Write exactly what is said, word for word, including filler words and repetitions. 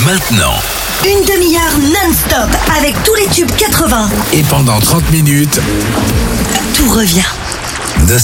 maintenant. Une demi-heure non-stop avec tous les tubes quatre-vingts. Et pendant trente minutes, tout revient.